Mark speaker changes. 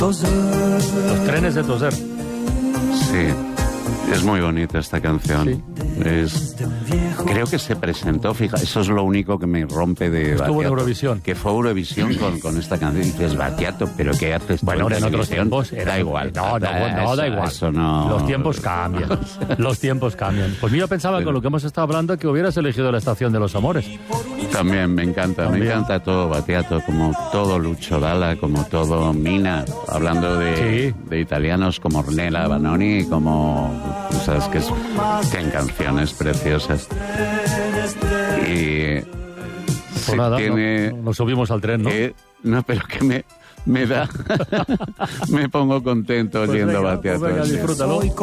Speaker 1: Los trenes de Toser.
Speaker 2: Sí, es muy bonita esta canción.
Speaker 1: Sí.
Speaker 2: Creo que se presentó, fija, eso es lo único que me rompe de
Speaker 1: Estuvo en
Speaker 2: Battiato,
Speaker 1: Eurovisión.
Speaker 2: que fue Eurovisión con esta canción. Y dices, Battiato, ¿pero qué haces?
Speaker 1: Bueno,
Speaker 2: tú
Speaker 1: en otros
Speaker 2: televisión?
Speaker 1: tiempos
Speaker 2: Da igual.
Speaker 1: No, da igual.
Speaker 2: Eso no...
Speaker 1: Los tiempos cambian. Los tiempos cambian. Pues yo pensaba con lo que hemos estado hablando que hubieras elegido La Estación de los Amores.
Speaker 2: También me encanta todo Battiato, como todo Lucio Dalla, como todo Mina, hablando de italianos como Ornella Vanoni, como, sabes que tienen canciones preciosas. Y
Speaker 1: pues nada,
Speaker 2: tiene,
Speaker 1: nos subimos al tren, ¿no?
Speaker 2: No, pero que me da, me pongo contento oyendo Battiato.
Speaker 1: Pues venga, disfrútalo.